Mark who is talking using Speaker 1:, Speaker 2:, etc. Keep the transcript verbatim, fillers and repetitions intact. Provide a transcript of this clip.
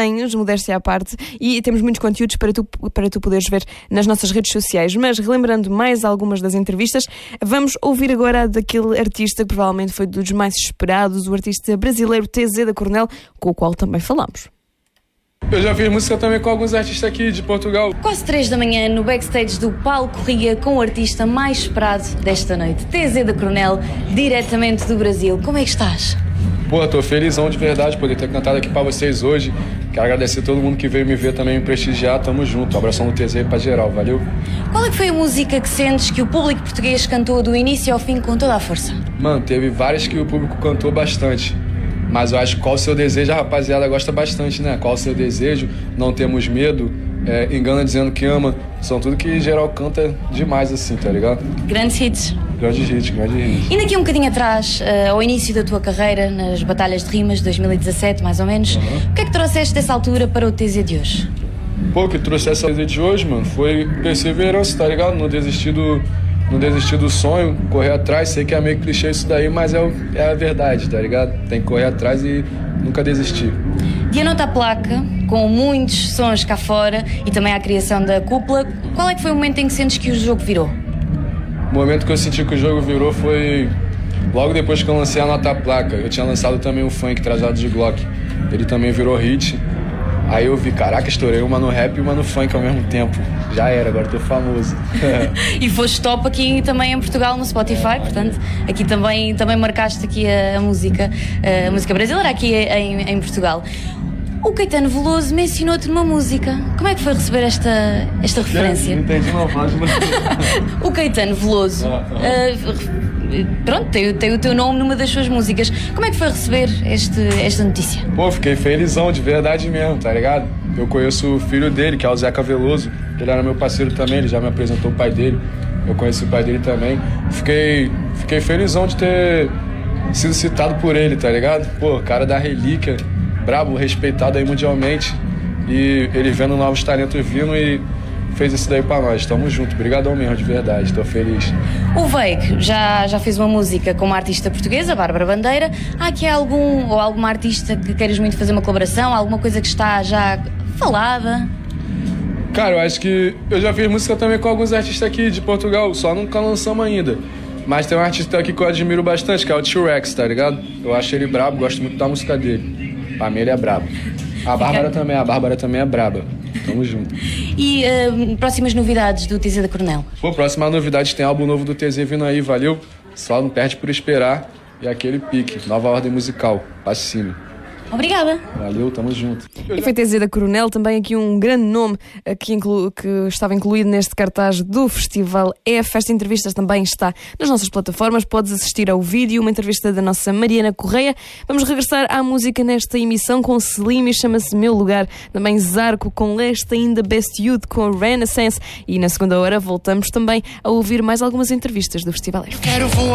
Speaker 1: desenhos, modéstia à parte, e temos muitos conteúdos para tu, para tu poderes ver nas nossas redes sociais. Mas relembrando mais algumas das entrevistas, vamos ouvir agora daquele artista que provavelmente foi dos mais esperados, o artista brasileiro T Z da Coronel, com o qual também falamos.
Speaker 2: Eu já fiz música também com alguns artistas aqui de Portugal.
Speaker 3: Quase três da manhã, no backstage do Paulo Corrêa, com o artista mais esperado desta noite, T Z da Coronel, diretamente do Brasil. Como é que estás?
Speaker 2: Pô, tô felizão de verdade poder ter cantado aqui pra vocês hoje. Quero agradecer a todo mundo que veio me ver também, me prestigiar. Tamo junto. Um abração do T Z pra geral, valeu?
Speaker 3: Qual é que foi a música que sentes que o público português cantou do início ao fim com toda a força?
Speaker 2: Mano, teve várias que o público cantou bastante. Mas eu acho que Qual o Seu Desejo, a rapaziada gosta bastante, né? Qual o Seu Desejo, Não Temos Medo, é, Engana Dizendo Que Ama. São tudo que geral canta demais assim, tá ligado?
Speaker 3: Grandes hits.
Speaker 2: Grandes hits, grandes hits.
Speaker 3: E daqui um bocadinho atrás, uh, ao início da tua carreira, nas Batalhas de Rimas de dois mil e dezassete, mais ou menos, uhum. O que é que trouxeste dessa altura para o T Z de hoje?
Speaker 2: Pô, o que trouxe essa T Z de hoje, mano, foi perseverança, tá ligado? Não desistir do... Não desistir do sonho, correr atrás. Sei que é meio clichê isso daí, mas é, o, é a verdade, tá ligado? Tem que correr atrás e nunca desistir.
Speaker 3: De A Nota à Placa, com muitos sons cá fora e também a criação da cúpula, qual é que foi o momento em que sentes que o jogo virou?
Speaker 2: O momento que eu senti que o jogo virou foi logo depois que eu lancei A Nota à Placa. Eu tinha lançado também um funk, Trajado de Glock. Ele também virou hit. Aí eu vi, caraca, estourei uma no rap e uma no funk ao mesmo tempo. Já era, agora tô famoso.
Speaker 3: E foste top aqui também em Portugal no Spotify, portanto, aqui também, também marcaste aqui a, a música, a música brasileira aqui em, em Portugal. O Caetano Veloso mencionou-te numa música. Como é que foi receber esta, esta referência?
Speaker 2: Não entendi, não, faz
Speaker 3: O Caetano Veloso, ah, ah. Uh, pronto, tem, tem o teu nome numa das suas músicas. Como é que foi receber este, esta notícia?
Speaker 2: Pô, fiquei felizão, de verdade mesmo, tá ligado? Eu conheço o filho dele, que é o Zeca Veloso. Ele era meu parceiro também, ele já me apresentou o pai dele. Eu conheci o pai dele também. Fiquei, fiquei felizão de ter sido citado por ele, tá ligado? Pô, cara da relíquia, brabo, respeitado aí mundialmente. E ele vendo novos talentos vindo e fez isso daí pra nós. Tamo junto, brigadão mesmo, de verdade, tô feliz.
Speaker 3: O Veig já, já fez uma música com uma artista portuguesa, Bárbara Bandeira. Há aqui algum ou alguma artista que queiras muito fazer uma colaboração? Alguma coisa que está já falada?
Speaker 2: Cara, eu acho que eu já fiz música também com alguns artistas aqui de Portugal, só nunca lançamos ainda. Mas tem um artista aqui que eu admiro bastante, que é o T-Rex, tá ligado? Eu acho ele brabo, gosto muito da música dele. Pra mim ele é brabo. A Bárbara Fica... também, a Bárbara também é braba. Tamo junto.
Speaker 3: E uh, próximas novidades do T Z da Coronel?
Speaker 2: Pô, próxima novidade, tem álbum novo do T Z vindo aí, valeu? Só não perde por esperar. E aquele pique, nova ordem musical, pra cima.
Speaker 3: Obrigada.
Speaker 2: Valeu, tamo junto.
Speaker 1: E foi T Z da Coronel, também aqui um grande nome que, inclu, que estava incluído neste cartaz do Festival F. Esta entrevista também está nas nossas plataformas, podes assistir ao vídeo, uma entrevista da nossa Mariana Correia. Vamos regressar à música nesta emissão com Selim e chama-se Meu Lugar. Também Zarco com Leste, ainda Best Youth com Renaissance. E na segunda hora voltamos também a ouvir mais algumas entrevistas do Festival F.